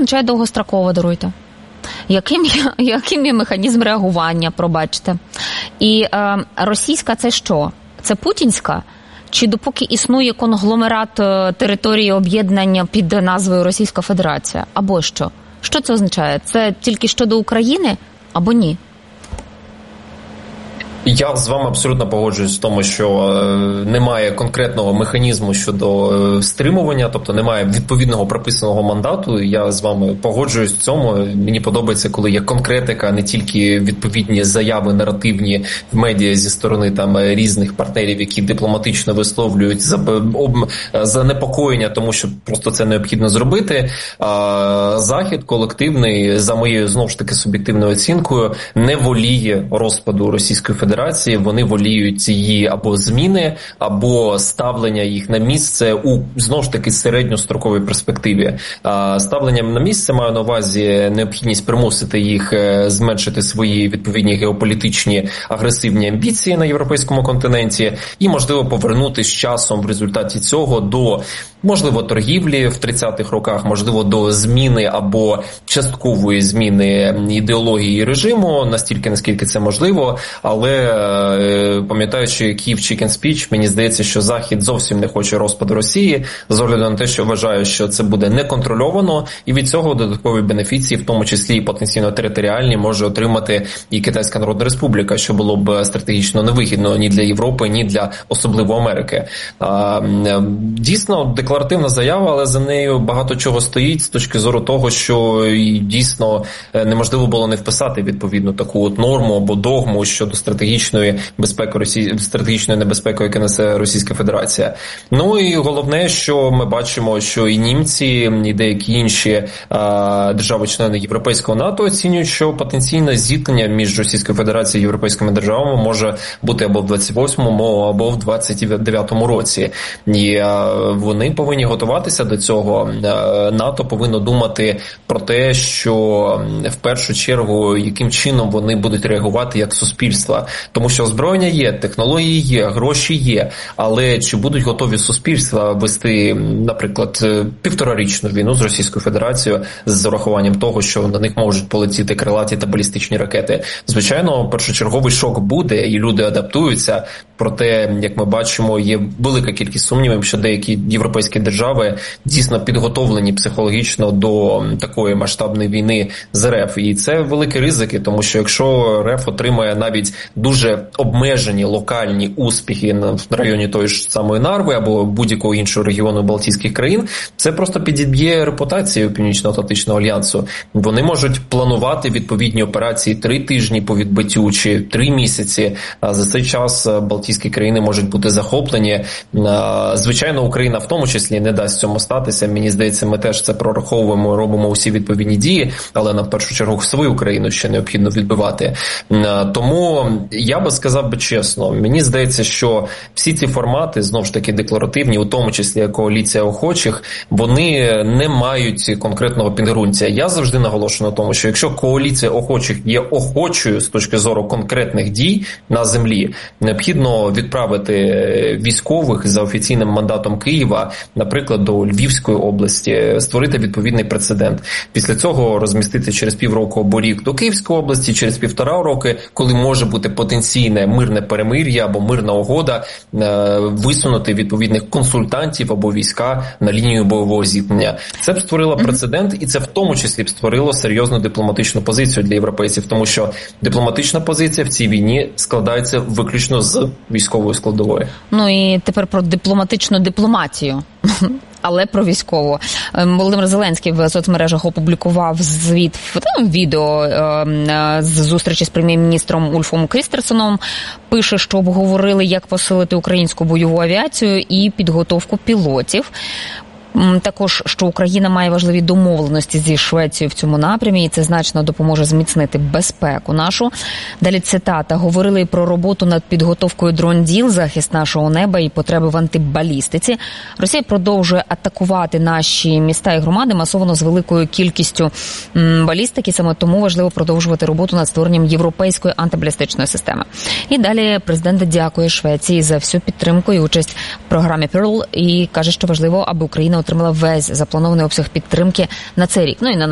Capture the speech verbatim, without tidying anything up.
означає довгостроково, даруйте? Яким є, яким є механізм реагування, пробачте? І е, російська це що? Це путінська? Чи допоки існує конгломерат е, території об'єднання під назвою Російська Федерація? Або що? Що це означає? Це тільки щодо України або ні? Я з вами абсолютно погоджуюсь в тому, що немає конкретного механізму щодо стримування, тобто немає відповідного прописаного мандату. Я з вами погоджуюсь в цьому. Мені подобається, коли є конкретика, не тільки відповідні заяви наративні в медіа зі сторони там різних партнерів, які дипломатично висловлюють занепокоєння, тому що просто це необхідно зробити. А Захід колективний, за моєю знову ж таки суб'єктивною оцінкою, не воліє розпаду Російської Федерації. Вони воліють її або зміни, або ставлення їх на місце у, знову ж таки, середньостроковій перспективі. Ставленням на місце маю на увазі необхідність примусити їх зменшити свої відповідні геополітичні агресивні амбіції на європейському континенті і, можливо, повернути з часом в результаті цього до, можливо, торгівлі в тридцятих роках, можливо, до зміни або часткової зміни ідеології режиму, настільки, наскільки це можливо, але пам'ятаючи Kyiv Chicken Speech, мені здається, що Захід зовсім не хоче розпаду Росії, з огляду на те, що вважає, що це буде неконтрольовано, і від цього додаткові бенефіції, в тому числі і потенційно територіальні, може отримати і Китайська Народна Республіка, що було б стратегічно невигідно ні для Європи, ні для особливо Америки. Дійсно, декларативна заява, але за нею багато чого стоїть з точки зору того, що дійсно неможливо було не вписати відповідну таку от норму або догму щодо стратегічної безпеки Росії, стратегічної небезпеки, яку несе Російська Федерація. Ну і головне, що ми бачимо, що і німці, і деякі інші а, держави-члени Європейського НАТО оцінюють, що потенційне зіткнення між Російською Федерацією і європейськими державами може бути або в двадцять восьмому, або в двадцять дев'ятому році. І а, вони повинні готуватися до цього. А, НАТО повинно думати про те, що в першу чергу, яким чином вони будуть реагувати як суспільство. Тому що озброєння є, технології є, гроші є, але чи будуть готові суспільства вести, наприклад, півторарічну війну з Російською Федерацією з урахуванням того, що на них можуть полетіти крилаті та балістичні ракети? Звичайно, першочерговий шок буде, і люди адаптуються, проте, як ми бачимо, є велика кількість сумнівів, що деякі європейські держави дійсно підготовлені психологічно до такої масштабної війни з РФ. І це великі ризики, тому що якщо РФ отримає навіть дуже обмежені локальні успіхи на районі тої ж самої Нарви або будь-якого іншого регіону Балтійських країн, це просто підіб'є репутацію Північно-Атлантичного альянсу. Вони можуть планувати відповідні операції три тижні по відбиттю чи три місяці. А за цей час Балтійські країни можуть бути захоплені. Звичайно, Україна в тому числі не дасть цьому статися. Мені здається, ми теж це прораховуємо, робимо усі відповідні дії, але нам в першу чергу свою країну ще необхідно відбивати. Тому я би сказав би чесно, мені здається, що всі ці формати, знову ж таки декларативні, у тому числі коаліція охочих, вони не мають конкретного підґрунтя. Я завжди наголошую на тому, що якщо коаліція охочих є охочою з точки зору конкретних дій на землі, необхідно відправити військових за офіційним мандатом Києва, наприклад, до Львівської області, створити відповідний прецедент. Після цього розмістити через півроку або рік до Київської області, через півтора роки, коли може бути потенційне мирне перемир'я або мирна угода, висунути відповідних консультантів або війська на лінію бойового зіткнення. Це б створило прецедент, і це в тому числі б створило серйозну дипломатичну позицію для європейців, тому що дипломатична позиція в цій війні складається виключно з військової складової. Ну і тепер про дипломатичну дипломатію. Але про військову. Володимир Зеленський в соцмережах опублікував звіт, відео з зустрічі з прем'єр-міністром Ульфом Крістерсоном. Пише, що обговорили, як посилити українську бойову авіацію і підготовку пілотів. Також, що Україна має важливі домовленості зі Швецією в цьому напрямі, і це значно допоможе зміцнити безпеку нашу. Далі цитата. Говорили про роботу над підготовкою дрон-діл, захист нашого неба і потреби в антибалістиці. Росія продовжує атакувати наші міста і громади масово з великою кількістю балістики. Саме тому важливо продовжувати роботу над створенням європейської антибалістичної системи. І далі президент дякує Швеції за всю підтримку і участь в програмі Pearl і каже, що важливо, аби Україна отримала весь запланований обсяг підтримки на цей рік. Ну і на